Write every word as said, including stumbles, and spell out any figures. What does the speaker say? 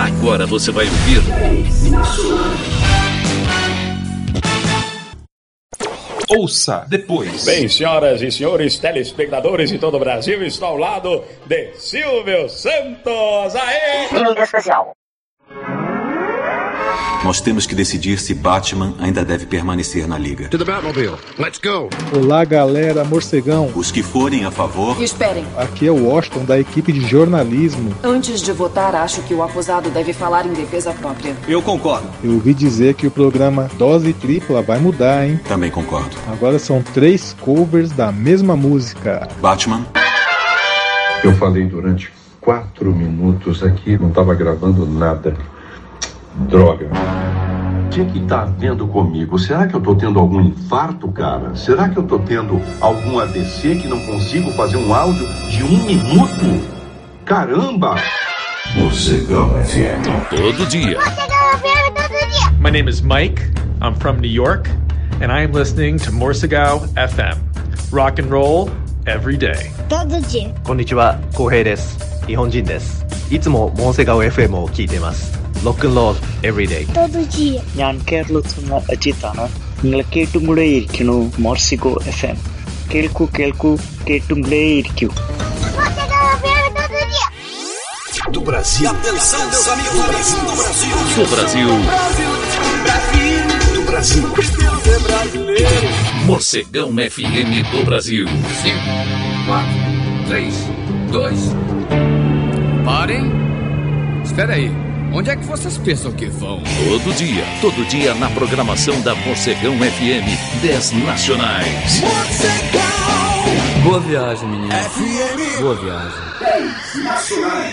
Agora você vai ouvir... Ouça depois. Bem, senhoras e senhores telespectadores de todo o Brasil, estou ao lado de Silvio Santos. Aê! Liga especial. Nós temos que decidir se Batman ainda deve permanecer na Liga. To the Batmobile. Let's go. Olá, galera, morcegão. Os que forem a favor... Esperem. Aqui é o Washington, da equipe de jornalismo. Antes de votar, acho que o acusado deve falar em defesa própria. Eu concordo. Eu ouvi dizer que o programa Dose Tripla vai mudar, hein? Também concordo. Agora são três covers da mesma música. Batman. Eu falei durante quatro minutos aqui, não estava gravando nada. Droga. O que que tá havendo comigo? Será que eu tô tendo algum infarto, cara? Será que eu tô tendo algum A V C que não consigo fazer um áudio de um minuto? Caramba! Morcegão F M. Todo dia. Morcegão F M todo dia. My name is Mike. I'm from New York. And I am listening to Morcegão F M. Rock and roll every day. Todo dia. Konnichiwa, Kohei desu. Nihonjin desu. いつもモンセガオ エフエム を聞いています。Rock and roll every day. Todo dia. ഞാൻ കേരളത്തിൽ നിന്ന് അജിത്താണ്. നിങ്ങൾ കേട്ടുകൊണ്ടേയിരിക്കുന്നു മോർസിഗോ F M. കേൾക്കൂ കേൾക്കൂ കേട്ടുകൊണ്ടേയിരിക്കൂ. Morcegão F M todo dia. Do Brasil. Atenção, meus amigos do Brasil. Do Brasil. Do Brasil. Do Brasil. Do Brasil. Morcegão F M do Brasil. cinco, quatro, três, dois. Parem. Espera aí. Onde é que vocês pensam que vão? Todo dia, todo dia na programação da Morcegão F M, dez nacionais. Morcegão! Boa viagem, menino. F M. Boa viagem. dez nacionais.